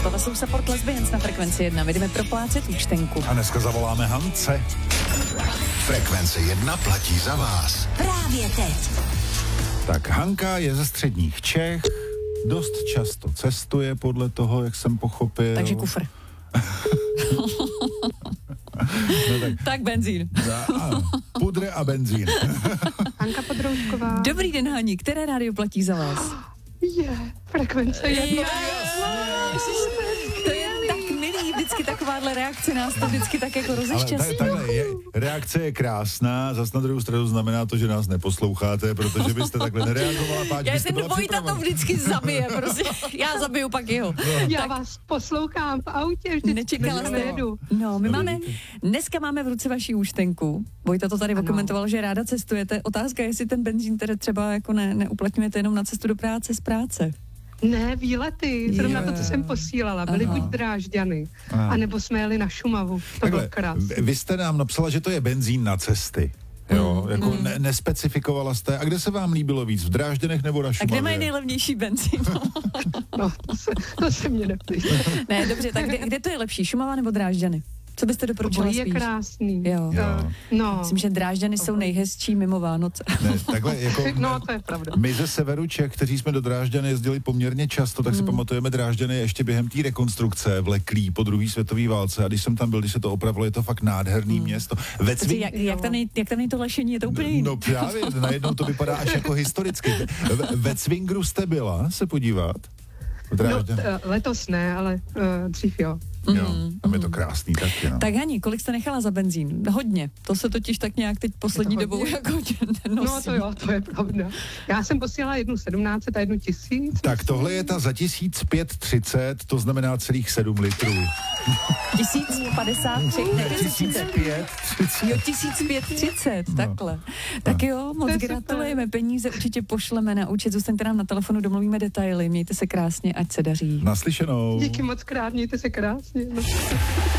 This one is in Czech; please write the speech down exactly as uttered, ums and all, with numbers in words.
Tohle jsou Support Lesbians na Frekvenci jedna. My jdeme proplácet účtenku. A dneska zavoláme Hance. Frekvence jedna platí za vás. Právě teď. Tak Hanka je ze středních Čech, dost často cestuje podle toho, jak jsem pochopil. Takže kufr. No tak, tak benzín. Da, ano, pudr a benzín. Hanka Podroušková. Dobrý den, Hani, které rádio platí za vás? Je, Frekvence jedna. To je tak milý, vždycky takováhle reakce nás to vždycky tak jako Ale rozešťastní. ta, takhle je, reakce je krásná, zas na druhou stranu znamená to, že nás neposloucháte, protože byste takhle nereagovala, páč Já byste ten byla Vojta to připravena. vždycky zabije, prostě. Já zabiju pak jeho. Já Tak vás poslouchám v autě, vždycky nečekala než jste. nejedu. No, my No, máme, vidíte. dneska máme v ruce vaši účtenku. Vojta to tady Ano. dokumentoval, že ráda cestujete. Otázka je, jestli ten benzín tedy třeba jako ne, neuplatňujete jenom na cestu do práce z práce. Ne, výlety, zrovna Je. to, co jsem posílala, byly Aha. buď Drážďany, Aha. anebo jsme jeli na Šumavu. To Takhle, bylo krásné. vy jste nám napsala, že to je benzín na cesty. Jo, Mm, jako mm. ne, nespecifikovala jste. A kde se vám líbilo víc? V Drážděnech nebo na A Šumavě? kde mají nejlevnější benzín? No, to se, to se mě neptej. Ne, dobře, tak kde, kde to je lepší, Šumava nebo Drážďany? Co byste doporučila Obojí je spíš? krásný. Jo. Jo. No, Myslím, že Drážďany jsou nejhezčí mimo Vánoce. Ne, takhle jako... no, to je pravda. My ze severu Čech, kteří jsme do Drážďan jezdili poměrně často, tak si pamatujeme Drážďany ještě během té rekonstrukce vleklý po druhé světové válce. A když jsem tam byl, když se to opravilo, je to fakt nádherný město. Ve Takže Cving... jak, jak, tam nej, jak tam nej to lešení, je to úplně jiný. No právě, najednou to vypadá až jako historicky. Ve, ve Cvingru jste byla se podívat? V No, Drážďanech? t- letos ne, ale uh, dřív jo. Jo, tam je to krásný taky, no. Tak Hani, kolik jste nechala za benzín? Hodně. To se totiž tak nějak teď poslední hodně? dobou jako nosí. No to jo, to je pravda. Já jsem posílala jednu sedmnáct a jednu tisíc. Tak tohle je ta za tisíc pět třicet, to znamená celých sedm litrů. tisíc padesát tři, ne, tisíc třicet. pět třicet. Jo, tisíc pět třicet, takhle. Tak jo, moc To je super. gratulujeme, peníze určitě pošleme na účet, zůstaňte nám na telefonu, domluvíme detaily, mějte se krásně, ať se daří. Naslyšenou. Díky moc krát, mějte se krásně. No.